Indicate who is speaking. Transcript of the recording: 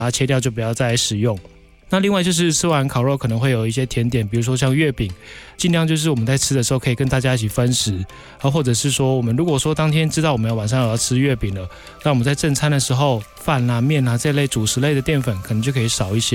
Speaker 1: 把它切掉就不要再使用。那另外就是吃完烤肉可能会有一些甜点，比如说像月饼，尽量就是我们在吃的时候可以跟大家一起分食，或者是说我们如果说当天知道我们晚上要吃月饼了，那我们在正餐的时候饭啊面啊这类主食类的淀粉可能就可以少一些。